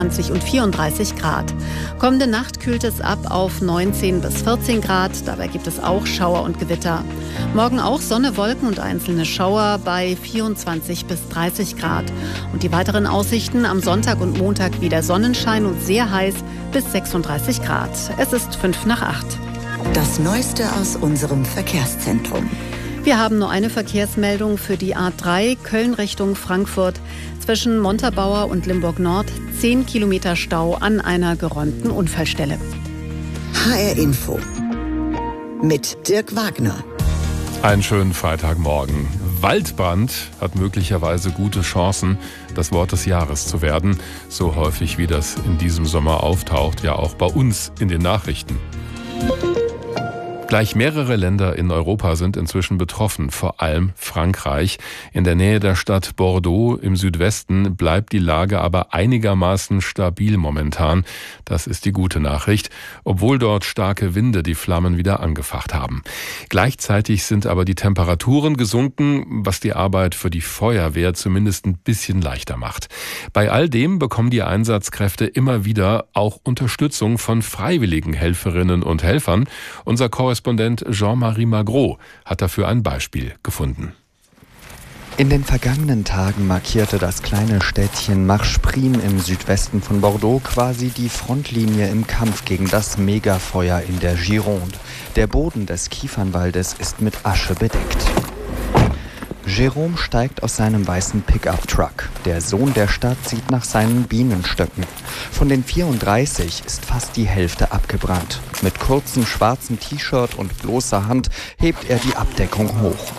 20 und 34 Grad. Kommende Nacht kühlt es ab auf 19 bis 14 Grad. Dabei gibt es auch Schauer und Gewitter. Morgen auch Sonne, Wolken und einzelne Schauer bei 24 bis 30 Grad. Und die weiteren Aussichten: am Sonntag und Montag wieder Sonnenschein und sehr heiß bis 36 Grad. Es ist 7:55. Das Neueste aus unserem Verkehrszentrum. Wir haben nur eine Verkehrsmeldung für die A3 Köln Richtung Frankfurt. Zwischen Montabaur und Limburg Nord 10 Kilometer Stau an einer geräumten Unfallstelle. HR Info mit Dirk Wagner. Einen schönen Freitagmorgen. Waldbrand hat möglicherweise gute Chancen, das Wort des Jahres zu werden. So häufig wie das in diesem Sommer auftaucht, ja auch bei uns in den Nachrichten. Gleich mehrere Länder in Europa sind inzwischen betroffen, vor allem Frankreich. In der Nähe der Stadt Bordeaux im Südwesten bleibt die Lage aber einigermaßen stabil momentan. Das ist die gute Nachricht, obwohl dort starke Winde die Flammen wieder angefacht haben. Gleichzeitig sind aber die Temperaturen gesunken, was die Arbeit für die Feuerwehr zumindest ein bisschen leichter macht. Bei all dem bekommen die Einsatzkräfte immer wieder auch Unterstützung von freiwilligen Helferinnen und Helfern. Unser Korrespondent Jean-Marie Magro hat dafür ein Beispiel gefunden. In den vergangenen Tagen markierte das kleine Städtchen Marchprim im Südwesten von Bordeaux quasi die Frontlinie im Kampf gegen das Megafeuer in der Gironde. Der Boden des Kiefernwaldes ist mit Asche bedeckt. Jérôme steigt aus seinem weißen Pickup-Truck. Der Sohn der Stadt sieht nach seinen Bienenstöcken. Von den 34 ist fast die Hälfte abgebrannt. Mit kurzem schwarzen T-Shirt und bloßer Hand hebt er die Abdeckung hoch.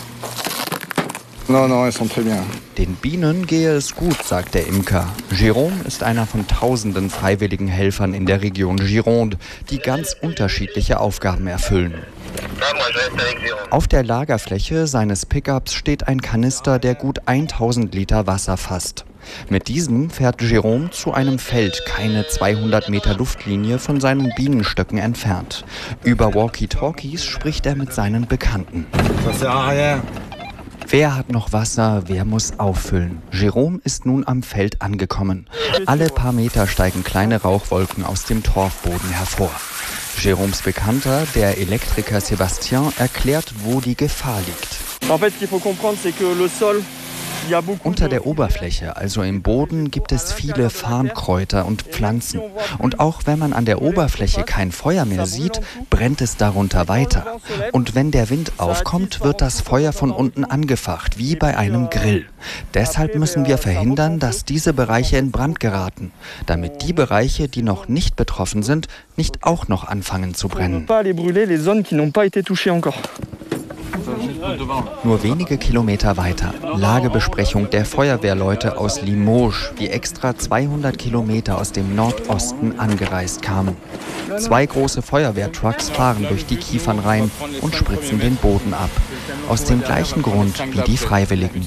Den Bienen gehe es gut, sagt der Imker. Jérôme ist einer von tausenden freiwilligen Helfern in der Region Gironde, die ganz unterschiedliche Aufgaben erfüllen. Auf der Lagerfläche seines Pickups steht ein Kanister, der gut 1000 Liter Wasser fasst. Mit diesem fährt Jérôme zu einem Feld, keine 200 Meter Luftlinie von seinen Bienenstöcken entfernt. Über Walkie-Talkies spricht er mit seinen Bekannten. Wer hat noch Wasser, wer muss auffüllen? Jérôme ist nun am Feld angekommen. Alle paar Meter steigen kleine Rauchwolken aus dem Torfboden hervor. Jérômes Bekannter, der Elektriker Sébastien, erklärt, wo die Gefahr liegt. Unter der Oberfläche, also im Boden, gibt es viele Farnkräuter und Pflanzen. Und auch wenn man an der Oberfläche kein Feuer mehr sieht, brennt es darunter weiter. Und wenn der Wind aufkommt, wird das Feuer von unten angefacht, wie bei einem Grill. Deshalb müssen wir verhindern, dass diese Bereiche in Brand geraten, damit die Bereiche, die noch nicht betroffen sind, nicht auch noch anfangen zu brennen. Nur wenige Kilometer weiter, Lagebesprechung der Feuerwehrleute aus Limoges, die extra 200 Kilometer aus dem Nordosten angereist kamen. 2 große Feuerwehrtrucks fahren durch die Kiefernreihen und spritzen den Boden ab. Aus dem gleichen Grund wie die Freiwilligen.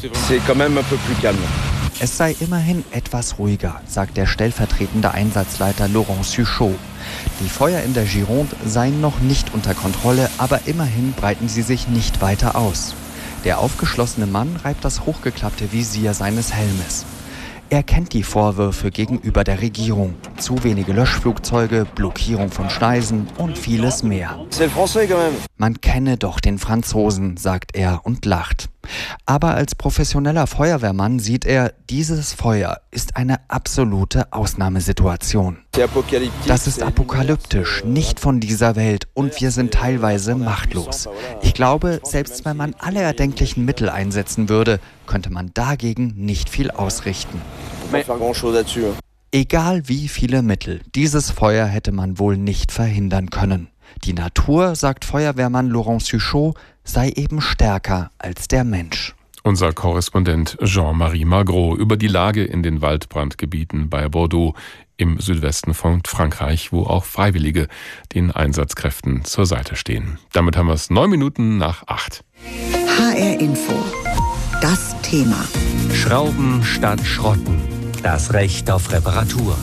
Es sei immerhin etwas ruhiger, sagt der stellvertretende Einsatzleiter Laurent Suchot. Die Feuer in der Gironde seien noch nicht unter Kontrolle, aber immerhin breiten sie sich nicht weiter aus. Der aufgeschlossene Mann reibt das hochgeklappte Visier seines Helmes. Er kennt die Vorwürfe gegenüber der Regierung. Zu wenige Löschflugzeuge, Blockierung von Schneisen und vieles mehr. Man kenne doch den Franzosen, sagt er und lacht. Aber als professioneller Feuerwehrmann sieht er, dieses Feuer ist eine absolute Ausnahmesituation. Das ist apokalyptisch, nicht von dieser Welt und wir sind teilweise machtlos. Ich glaube, selbst wenn man alle erdenklichen Mittel einsetzen würde, könnte man dagegen nicht viel ausrichten. Egal wie viele Mittel, dieses Feuer hätte man wohl nicht verhindern können. Die Natur, sagt Feuerwehrmann Laurent Suchot, sei eben stärker als der Mensch. Unser Korrespondent Jean-Marie Magro über die Lage in den Waldbrandgebieten bei Bordeaux im Südwesten von Frankreich, wo auch Freiwillige den Einsatzkräften zur Seite stehen. Damit haben wir es 9 Minuten nach 8. HR Info. Das Thema. Schrauben statt Schrotten. Das Recht auf Reparatur.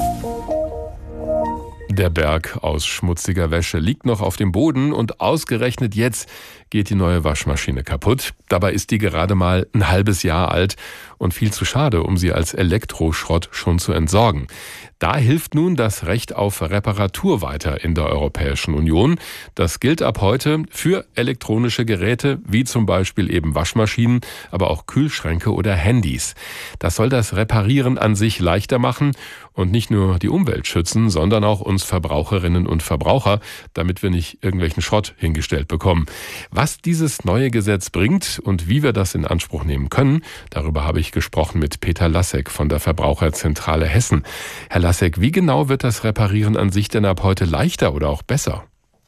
Der Berg aus schmutziger Wäsche liegt noch auf dem Boden und ausgerechnet jetzt geht die neue Waschmaschine kaputt. Dabei ist die gerade mal ein halbes Jahr alt und viel zu schade, um sie als Elektroschrott schon zu entsorgen. Da hilft nun das Recht auf Reparatur weiter in der Europäischen Union. Das gilt ab heute für elektronische Geräte, wie zum Beispiel eben Waschmaschinen, aber auch Kühlschränke oder Handys. Das soll das Reparieren an sich leichter machen und nicht nur die Umwelt schützen, sondern auch uns Verbraucherinnen und Verbraucher, damit wir nicht irgendwelchen Schrott hingestellt bekommen. Was dieses neue Gesetz bringt und wie wir das in Anspruch nehmen können, darüber habe ich gesprochen mit Peter Lassek von der Verbraucherzentrale Hessen. Herr Lassek, wie genau wird das Reparieren an sich denn ab heute leichter oder auch besser?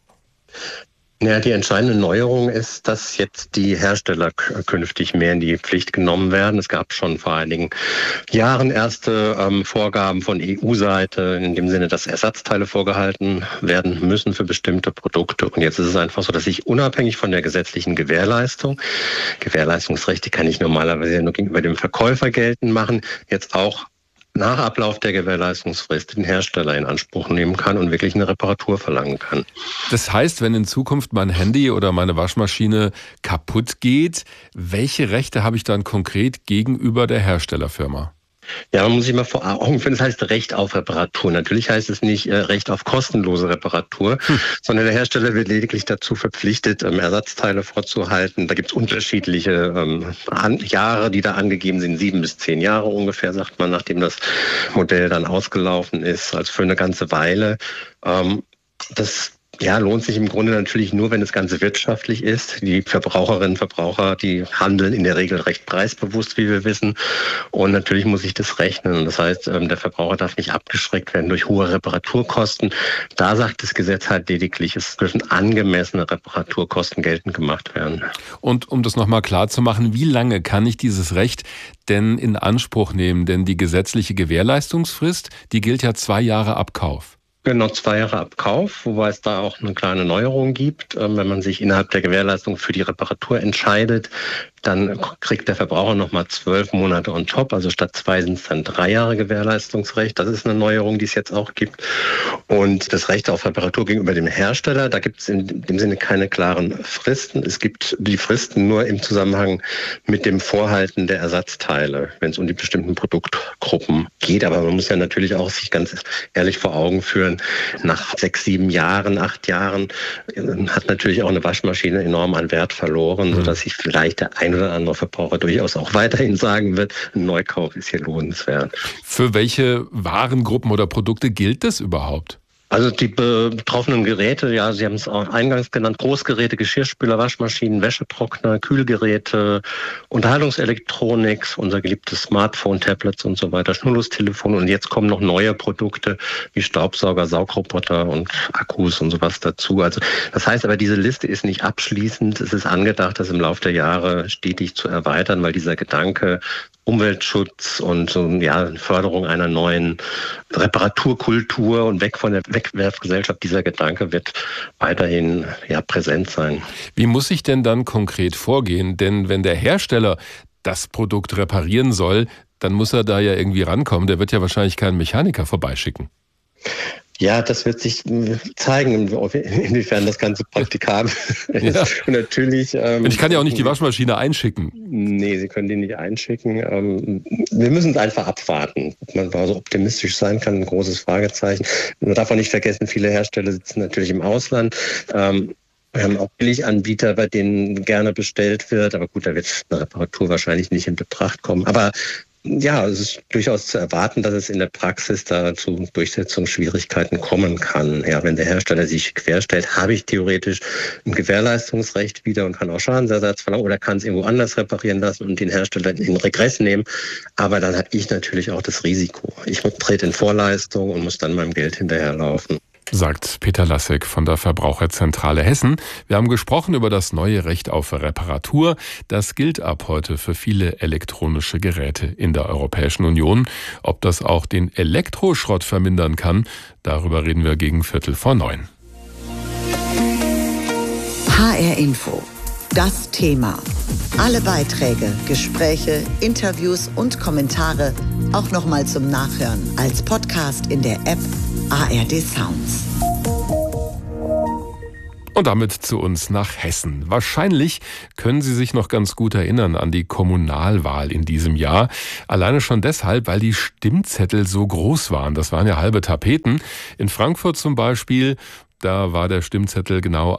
Ja, die entscheidende Neuerung ist, dass jetzt die Hersteller künftig mehr in die Pflicht genommen werden. Es gab schon vor einigen Jahren erste Vorgaben von EU-Seite, in dem Sinne, dass Ersatzteile vorgehalten werden müssen für bestimmte Produkte. Und jetzt ist es einfach so, dass ich unabhängig von der gesetzlichen Gewährleistungsrechte kann ich normalerweise nur gegenüber dem Verkäufer geltend machen, jetzt auch nach Ablauf der Gewährleistungsfrist den Hersteller in Anspruch nehmen kann und wirklich eine Reparatur verlangen kann. Das heißt, wenn in Zukunft mein Handy oder meine Waschmaschine kaputt geht, welche Rechte habe ich dann konkret gegenüber der Herstellerfirma? Ja, man muss sich mal vor Augen führen, das heißt Recht auf Reparatur. Natürlich heißt es nicht Recht auf kostenlose Reparatur, sondern der Hersteller wird lediglich dazu verpflichtet, Ersatzteile vorzuhalten. Da gibt es unterschiedliche Jahre, die da angegeben sind, 7 bis 10 Jahre ungefähr, sagt man, nachdem das Modell dann ausgelaufen ist, also für eine ganze Weile. Das lohnt sich im Grunde natürlich nur, wenn das Ganze wirtschaftlich ist. Die Verbraucherinnen und Verbraucher, die handeln in der Regel recht preisbewusst, wie wir wissen. Und natürlich muss sich das rechnen. Das heißt, der Verbraucher darf nicht abgeschreckt werden durch hohe Reparaturkosten. Da sagt das Gesetz halt lediglich, es dürfen angemessene Reparaturkosten geltend gemacht werden. Und um das nochmal klar zu machen, wie lange kann ich dieses Recht denn in Anspruch nehmen? Denn die gesetzliche Gewährleistungsfrist, die gilt ja 2 Jahre ab Kauf. Genau, 2 Jahre ab Kauf, wobei es da auch eine kleine Neuerung gibt. Wenn man sich innerhalb der Gewährleistung für die Reparatur entscheidet, dann kriegt der Verbraucher nochmal 12 Monate on top. Also statt 2 sind es dann 3 Jahre Gewährleistungsrecht. Das ist eine Neuerung, die es jetzt auch gibt. Und das Recht auf Reparatur gegenüber dem Hersteller, da gibt es in dem Sinne keine klaren Fristen. Es gibt die Fristen nur im Zusammenhang mit dem Vorhalten der Ersatzteile, wenn es um die bestimmten Produktgruppen geht. Aber man muss ja natürlich auch sich ganz ehrlich vor Augen führen, nach 6, 7 Jahren, 8 Jahren hat natürlich auch eine Waschmaschine enorm an Wert verloren, sodass sich vielleicht der ein oder andere Verbraucher durchaus auch weiterhin sagen wird, ein Neukauf ist hier lohnenswert. Für welche Warengruppen oder Produkte gilt das überhaupt? Also die betroffenen Geräte, ja, Sie haben es auch eingangs genannt, Großgeräte, Geschirrspüler, Waschmaschinen, Wäschetrockner, Kühlgeräte, Unterhaltungselektronik, unser geliebtes Smartphone, Tablets und so weiter, Schnurlustelefone, und jetzt kommen noch neue Produkte wie Staubsauger, Saugroboter und Akkus und sowas dazu. Also das heißt aber, diese Liste ist nicht abschließend. Es ist angedacht, das im Laufe der Jahre stetig zu erweitern, weil dieser Gedanke Umweltschutz und Förderung einer neuen Reparaturkultur und weg von der Wegwerfgesellschaft, dieser Gedanke wird weiterhin präsent sein. Wie muss ich denn dann konkret vorgehen? Denn wenn der Hersteller das Produkt reparieren soll, dann muss er da ja irgendwie rankommen. Der wird ja wahrscheinlich keinen Mechaniker vorbeischicken. Ja, das wird sich zeigen, inwiefern das Ganze praktikabel ist. Ja. Und natürlich. Ich kann ja auch nicht die Waschmaschine einschicken. Nee, Sie können die nicht einschicken. Wir müssen es einfach abwarten. Ob man so optimistisch sein kann, ein großes Fragezeichen. Man darf auch nicht vergessen, viele Hersteller sitzen natürlich im Ausland. Wir haben auch Billiganbieter, bei denen gerne bestellt wird. Aber gut, da wird eine Reparatur wahrscheinlich nicht in Betracht kommen. Aber ja, es ist durchaus zu erwarten, dass es in der Praxis da zu Durchsetzungsschwierigkeiten kommen kann. Ja, wenn der Hersteller sich querstellt, habe ich theoretisch ein Gewährleistungsrecht wieder und kann auch Schadensersatz verlangen oder kann es irgendwo anders reparieren lassen und den Hersteller in Regress nehmen. Aber dann habe ich natürlich auch das Risiko. Ich trete in Vorleistung und muss dann meinem Geld hinterherlaufen. Sagt Peter Lassek von der Verbraucherzentrale Hessen. Wir haben gesprochen über das neue Recht auf Reparatur. Das gilt ab heute für viele elektronische Geräte in der Europäischen Union. Ob das auch den Elektroschrott vermindern kann, darüber reden wir gegen 8:45. HR Info. Das Thema. Alle Beiträge, Gespräche, Interviews und Kommentare auch nochmal zum Nachhören als Podcast in der App ARD Sounds. Und damit zu uns nach Hessen. Wahrscheinlich können Sie sich noch ganz gut erinnern an die Kommunalwahl in diesem Jahr. Alleine schon deshalb, weil die Stimmzettel so groß waren. Das waren ja halbe Tapeten. In Frankfurt zum Beispiel, da war der Stimmzettel genau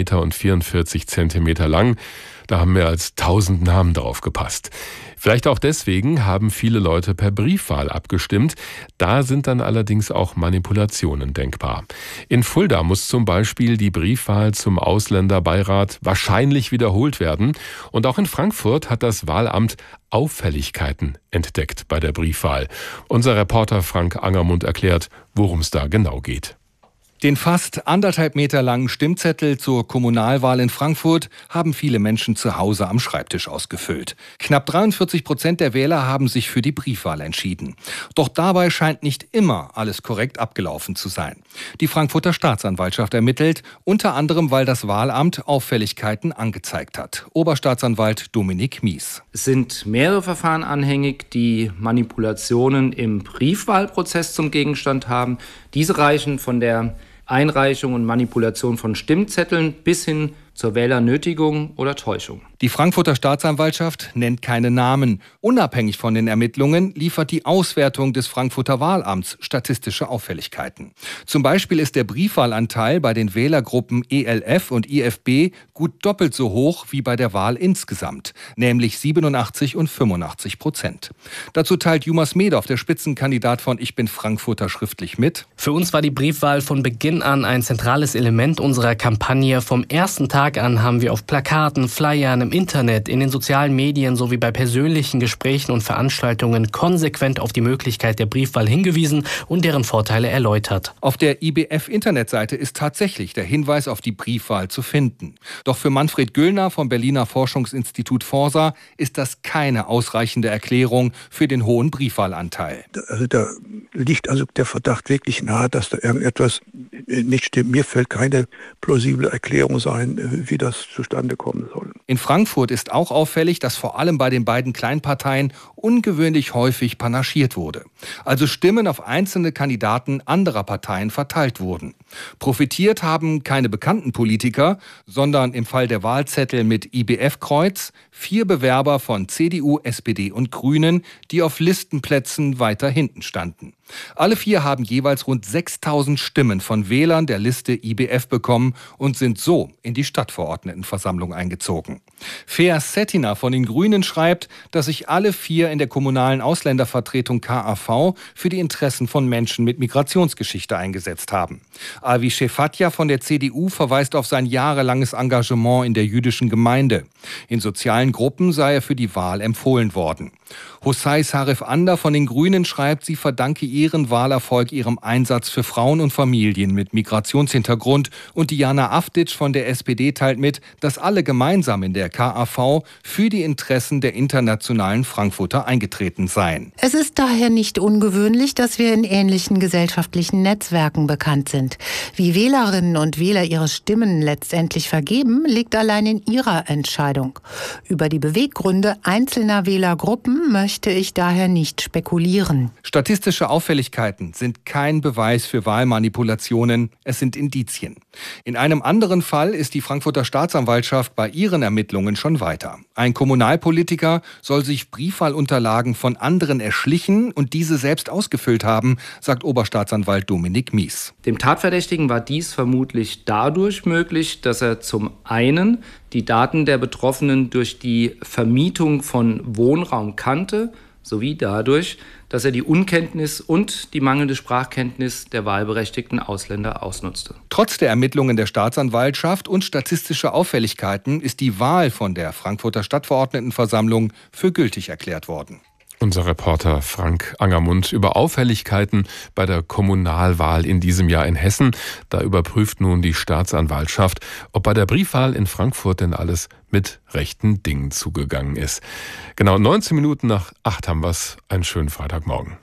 1,44 Meter lang. Da haben mehr als 1000 Namen drauf gepasst. Vielleicht auch deswegen haben viele Leute per Briefwahl abgestimmt. Da sind dann allerdings auch Manipulationen denkbar. In Fulda muss zum Beispiel die Briefwahl zum Ausländerbeirat wahrscheinlich wiederholt werden. Und auch in Frankfurt hat das Wahlamt Auffälligkeiten entdeckt bei der Briefwahl. Unser Reporter Frank Angermund erklärt, worum es da genau geht. Den fast 1,5 Meter langen Stimmzettel zur Kommunalwahl in Frankfurt haben viele Menschen zu Hause am Schreibtisch ausgefüllt. Knapp 43% der Wähler haben sich für die Briefwahl entschieden. Doch dabei scheint nicht immer alles korrekt abgelaufen zu sein. Die Frankfurter Staatsanwaltschaft ermittelt, unter anderem, weil das Wahlamt Auffälligkeiten angezeigt hat. Oberstaatsanwalt Dominik Mies. Es sind mehrere Verfahren anhängig, die Manipulationen im Briefwahlprozess zum Gegenstand haben. Diese reichen von der Einreichung und Manipulation von Stimmzetteln bis hin zur Wählernötigung oder Täuschung. Die Frankfurter Staatsanwaltschaft nennt keine Namen. Unabhängig von den Ermittlungen liefert die Auswertung des Frankfurter Wahlamts statistische Auffälligkeiten. Zum Beispiel ist der Briefwahlanteil bei den Wählergruppen ELF und IFB gut doppelt so hoch wie bei der Wahl insgesamt, nämlich 87 und 85%. Dazu teilt Jumas Medov, der Spitzenkandidat von Ich bin Frankfurter, schriftlich mit: Für uns war die Briefwahl von Beginn an ein zentrales Element unserer Kampagne. Vom ersten Tag an haben wir auf Plakaten, Flyern, im Internet, in den sozialen Medien sowie bei persönlichen Gesprächen und Veranstaltungen konsequent auf die Möglichkeit der Briefwahl hingewiesen und deren Vorteile erläutert. Auf der IBF-Internetseite ist tatsächlich der Hinweis auf die Briefwahl zu finden. Doch für Manfred Güllner vom Berliner Forschungsinstitut Forsa ist das keine ausreichende Erklärung für den hohen Briefwahlanteil. Also da liegt also der Verdacht wirklich nahe, dass da irgendetwas nicht stimmt. Mir fällt keine plausible Erklärung ein, wie das zustande kommen soll. In Frankfurt ist auch auffällig, dass vor allem bei den beiden Kleinparteien ungewöhnlich häufig panaschiert wurde. Also Stimmen auf einzelne Kandidaten anderer Parteien verteilt wurden. Profitiert haben keine bekannten Politiker, sondern im Fall der Wahlzettel mit IBF-Kreuz 4 Bewerber von CDU, SPD und Grünen, die auf Listenplätzen weiter hinten standen. Alle 4 haben jeweils rund 6000 Stimmen von Wählern der Liste IBF bekommen und sind so in die Stadtverordnetenversammlung eingezogen. Feer Settina von den Grünen schreibt, dass sich alle 4 in der kommunalen Ausländervertretung KAV für die Interessen von Menschen mit Migrationsgeschichte eingesetzt haben. Avi Shefatja von der CDU verweist auf sein jahrelanges Engagement in der jüdischen Gemeinde. In sozialen Gruppen sei er für die Wahl empfohlen worden. Hussay Sarif Ander von den Grünen schreibt, sie verdanke ihren Wahlerfolg ihrem Einsatz für Frauen und Familien mit Migrationshintergrund. Und Diana Avdic von der SPD teilt mit, dass alle gemeinsam in der KAV für die Interessen der internationalen Frankfurter eingetreten seien. Es ist daher nicht ungewöhnlich, dass wir in ähnlichen gesellschaftlichen Netzwerken bekannt sind. Wie Wählerinnen und Wähler ihre Stimmen letztendlich vergeben, liegt allein in ihrer Entscheidung. Über die Beweggründe einzelner Wählergruppen möchte ich daher nicht spekulieren. Statistische Auffälligkeiten sind kein Beweis für Wahlmanipulationen, es sind Indizien. In einem anderen Fall ist die Frankfurter Staatsanwaltschaft bei ihren Ermittlungen schon weiter. Ein Kommunalpolitiker soll sich Briefwahlunterlagen von anderen erschlichen und diese selbst ausgefüllt haben, sagt Oberstaatsanwalt Dominik Mies. Dem Tatverdächtigen war dies vermutlich dadurch möglich, dass er zum einen die Daten der Betroffenen durch die Vermietung von Wohnraum kannte, sowie dadurch, dass er die Unkenntnis und die mangelnde Sprachkenntnis der wahlberechtigten Ausländer ausnutzte. Trotz der Ermittlungen der Staatsanwaltschaft und statistischer Auffälligkeiten ist die Wahl von der Frankfurter Stadtverordnetenversammlung für gültig erklärt worden. Unser Reporter Frank Angermund über Auffälligkeiten bei der Kommunalwahl in diesem Jahr in Hessen. Da überprüft nun die Staatsanwaltschaft, ob bei der Briefwahl in Frankfurt denn alles mit rechten Dingen zugegangen ist. Genau 19 Minuten nach 8 haben wir es. Einen schönen Freitagmorgen.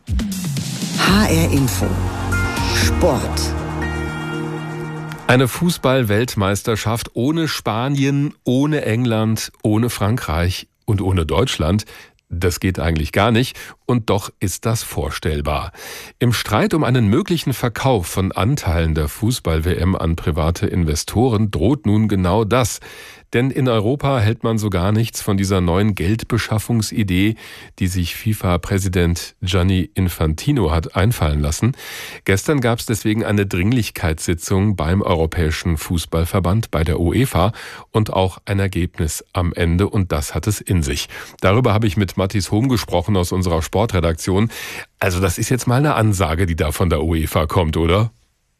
HR Info. Sport. Eine Fußball-Weltmeisterschaft ohne Spanien, ohne England, ohne Frankreich und ohne Deutschland. das geht eigentlich gar nicht, und doch ist das vorstellbar. Im Streit um einen möglichen Verkauf von Anteilen der Fußball-WM an private Investoren droht nun genau das. Denn in Europa hält man so gar nichts von dieser neuen Geldbeschaffungsidee, die sich FIFA-Präsident Gianni Infantino hat einfallen lassen. Gestern gab es deswegen eine Dringlichkeitssitzung beim Europäischen Fußballverband, bei der UEFA, und auch ein Ergebnis am Ende, und das hat es in sich. Darüber habe ich mit Mathis Hohm gesprochen aus unserer Sportredaktion. Also das ist jetzt mal eine Ansage, die da von der UEFA kommt, oder?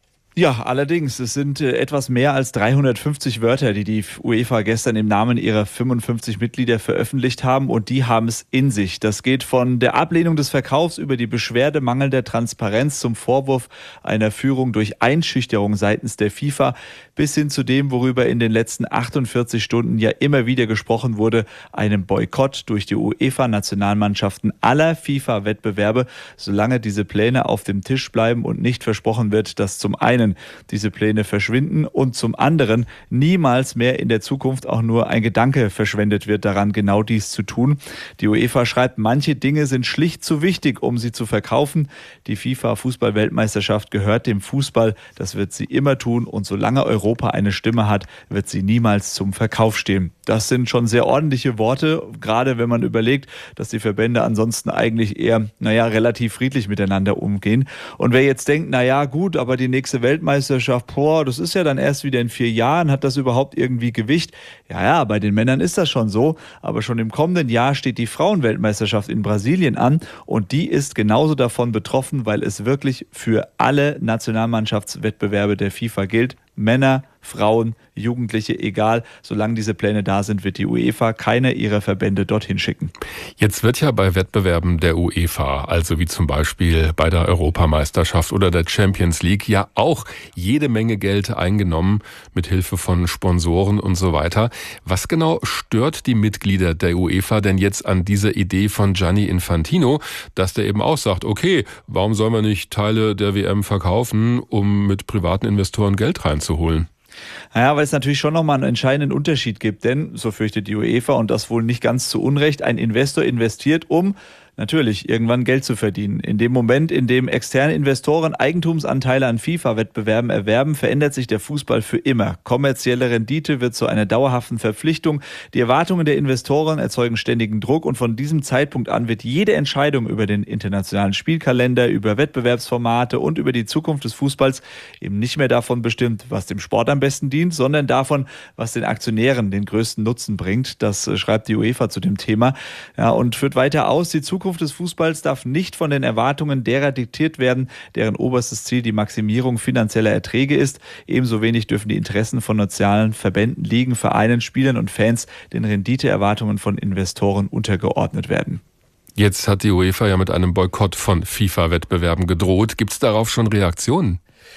Ja, allerdings. Es sind etwas mehr als 350 Wörter, die die UEFA gestern im Namen ihrer 55 Mitglieder veröffentlicht haben, und die haben es in sich. Das geht von der Ablehnung des Verkaufs über die Beschwerde mangelnder Transparenz zum Vorwurf einer Führung durch Einschüchterung seitens der FIFA bis hin zu dem, worüber in den letzten 48 Stunden ja immer wieder gesprochen wurde, einem Boykott durch die UEFA-Nationalmannschaften aller FIFA-Wettbewerbe, solange diese Pläne auf dem Tisch bleiben und nicht versprochen wird, dass zum einen diese Pläne verschwinden und zum anderen niemals mehr in der Zukunft auch nur ein Gedanke verschwendet wird daran, genau dies zu tun. Die UEFA schreibt, manche Dinge sind schlicht zu wichtig, um sie zu verkaufen. Die FIFA-Fußball-Weltmeisterschaft gehört dem Fußball. Das wird sie immer tun, und solange Europa eine Stimme hat, wird sie niemals zum Verkauf stehen. Das sind schon sehr ordentliche Worte, gerade wenn man überlegt, dass die Verbände ansonsten eigentlich eher, relativ friedlich miteinander umgehen. Und wer jetzt denkt, gut, aber die nächste Weltmeisterschaft, das ist ja dann erst wieder in 4 Jahren, hat das überhaupt irgendwie Gewicht? Ja, bei den Männern ist das schon so, aber schon im kommenden Jahr steht die Frauenweltmeisterschaft in Brasilien an, und die ist genauso davon betroffen, weil es wirklich für alle Nationalmannschaftswettbewerbe der FIFA gilt. Männer, Frauen, Jugendliche, egal, solange diese Pläne da sind, wird die UEFA keine ihrer Verbände dorthin schicken. Jetzt wird ja bei Wettbewerben der UEFA, also wie zum Beispiel bei der Europameisterschaft oder der Champions League, ja auch jede Menge Geld eingenommen mit Hilfe von Sponsoren und so weiter. Was genau stört die Mitglieder der UEFA denn jetzt an dieser Idee von Gianni Infantino, dass der eben auch sagt, okay, warum soll man nicht Teile der WM verkaufen, um mit privaten Investoren Geld reinzuholen? Weil es natürlich schon nochmal einen entscheidenden Unterschied gibt, denn, so fürchtet die UEFA, und das wohl nicht ganz zu Unrecht, ein Investor investiert, um natürlich irgendwann Geld zu verdienen. In dem Moment, in dem externe Investoren Eigentumsanteile an FIFA-Wettbewerben erwerben, verändert sich der Fußball für immer. Kommerzielle Rendite wird zu einer dauerhaften Verpflichtung. Die Erwartungen der Investoren erzeugen ständigen Druck, und von diesem Zeitpunkt an wird jede Entscheidung über den internationalen Spielkalender, über Wettbewerbsformate und über die Zukunft des Fußballs eben nicht mehr davon bestimmt, was dem Sport am besten dient, sondern davon, was den Aktionären den größten Nutzen bringt. Das schreibt die UEFA zu dem Thema. Und führt weiter aus, die Zukunft des Fußballs darf nicht von den Erwartungen derer diktiert werden, deren oberstes Ziel die Maximierung finanzieller Erträge ist. Ebenso wenig dürfen die Interessen von nationalen Verbänden, Ligen, Vereinen, Spielern und Fans den Renditeerwartungen von Investoren untergeordnet werden. Jetzt hat die UEFA ja mit einem Boykott von FIFA-Wettbewerben gedroht. Gibt es darauf schon Reaktionen?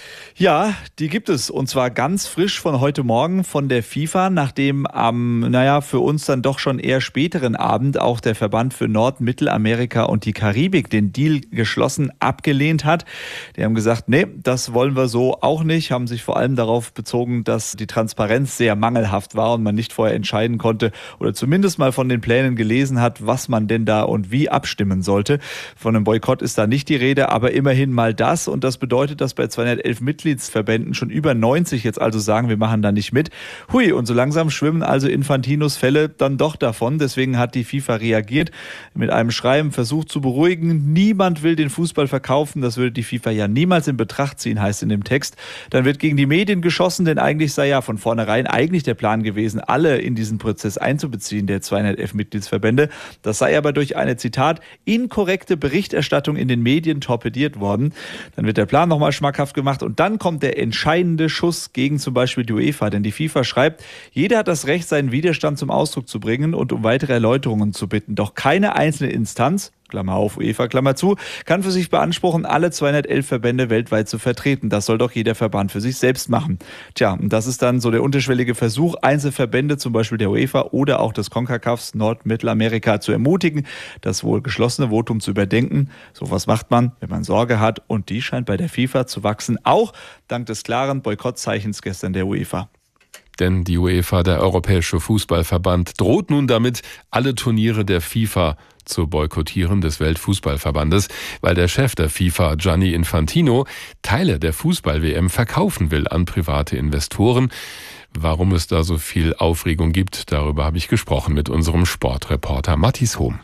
Ja, die gibt es, und zwar ganz frisch von heute Morgen von der FIFA, nachdem am, für uns dann doch schon eher späteren Abend auch der Verband für Nord-, Mittelamerika und die Karibik den Deal geschlossen abgelehnt hat. Die haben gesagt, nee, das wollen wir so auch nicht, haben sich vor allem darauf bezogen, dass die Transparenz sehr mangelhaft war und man nicht vorher entscheiden konnte oder zumindest mal von den Plänen gelesen hat, was man denn da und wie abstimmen sollte. Von einem Boykott ist da nicht die Rede, aber immerhin mal das, und das bedeutet, dass bei 211 Mitgliedsverbänden schon über 90 jetzt also sagen, wir machen da nicht mit. Hui, und so langsam schwimmen also Infantinos Fälle dann doch davon. Deswegen hat die FIFA reagiert mit einem Schreiben, versucht zu beruhigen. Niemand will den Fußball verkaufen. Das würde die FIFA ja niemals in Betracht ziehen, heißt in dem Text. Dann wird gegen die Medien geschossen, denn eigentlich sei ja von vornherein eigentlich der Plan gewesen, alle in diesen Prozess einzubeziehen, der 211 Mitgliedsverbände. Das sei aber durch eine, Zitat, inkorrekte Berichterstattung in den Medien torpediert worden. Dann wird der Plan nochmal schmackhaft gemacht, und dann kommt der entscheidende Schuss gegen zum Beispiel die UEFA, denn die FIFA schreibt, jeder hat das Recht, seinen Widerstand zum Ausdruck zu bringen und um weitere Erläuterungen zu bitten. Doch keine einzelne Instanz, Klammer auf, UEFA, Klammer zu, kann für sich beanspruchen, alle 211 Verbände weltweit zu vertreten. Das soll doch jeder Verband für sich selbst machen. Tja, und das ist dann so der unterschwellige Versuch, Einzelverbände, zum Beispiel der UEFA oder auch des CONCACAFs Nord-Mittelamerika, zu ermutigen, das wohl geschlossene Votum zu überdenken. So was macht man, wenn man Sorge hat, und die scheint bei der FIFA zu wachsen, auch dank des klaren Boykottzeichens gestern der UEFA. Denn die UEFA, der Europäische Fußballverband, droht nun damit, alle Turniere der FIFA zu boykottieren des Weltfußballverbandes, weil der Chef der FIFA, Gianni Infantino, Teile der Fußball-WM verkaufen will an private Investoren. Warum es da so viel Aufregung gibt, darüber habe ich gesprochen mit unserem Sportreporter Matthias Hohm.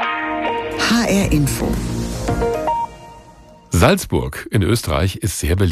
HR Info. Salzburg in Österreich ist sehr beliebt.